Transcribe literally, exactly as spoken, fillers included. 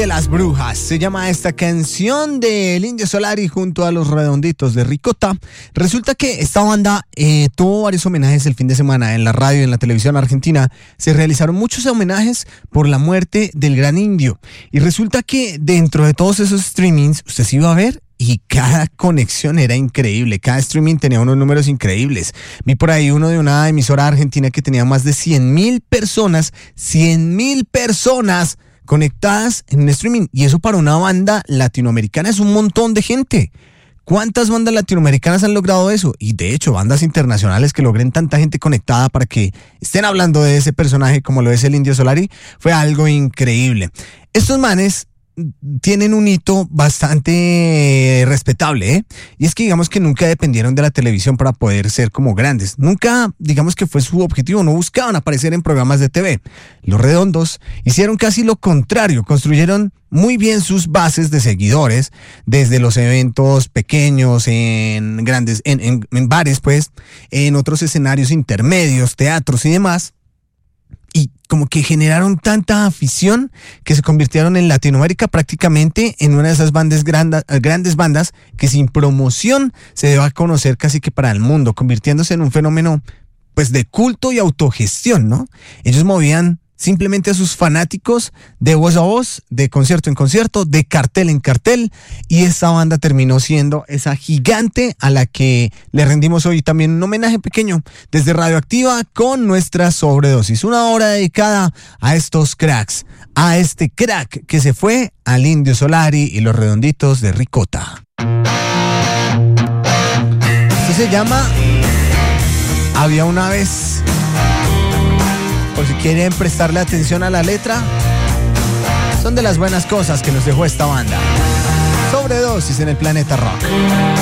De las Brujas, se llama esta canción del Indio Solari junto a los Redonditos de Ricota. Resulta que esta banda eh, tuvo varios homenajes el fin de semana en la radio y en la televisión argentina. Se realizaron muchos homenajes por la muerte del gran Indio. Y resulta que dentro de todos esos streamings, usted se iba a ver y cada conexión era increíble. Cada streaming tenía unos números increíbles. Vi por ahí uno de una emisora argentina que tenía más de cien mil personas, cien mil personas conectadas en un streaming, y eso para una banda latinoamericana es un montón de gente. ¿Cuántas bandas latinoamericanas han logrado eso? Y de hecho, bandas internacionales que logren tanta gente conectada para que estén hablando de ese personaje como lo es el Indio Solari, fue algo increíble. Estos manes tienen un hito bastante respetable, ¿eh? Y es que digamos que nunca dependieron de la televisión para poder ser como grandes. Nunca, digamos que fue su objetivo, no buscaban aparecer en programas de T V. Los Redondos hicieron casi lo contrario, construyeron muy bien sus bases de seguidores, desde los eventos pequeños, en grandes, en, en, en bares pues, en otros escenarios intermedios, teatros y demás. Y como que generaron tanta afición que se convirtieron en Latinoamérica prácticamente en una de esas bandas grandes, grandes bandas que sin promoción se debe a conocer casi que para el mundo, convirtiéndose en un fenómeno pues de culto y autogestión, ¿no? Ellos movían simplemente a sus fanáticos de voz a voz, de concierto en concierto, de cartel en cartel, y esta banda terminó siendo esa gigante a la que le rendimos hoy también un homenaje pequeño desde Radioactiva con nuestra sobredosis. Una hora dedicada a estos cracks, a este crack que se fue, al Indio Solari y los Redonditos de Ricota. Esto se llama Había una vez. Por si quieren prestarle atención a la letra, son de las buenas cosas que nos dejó esta banda. Sobredosis en el Planeta Rock.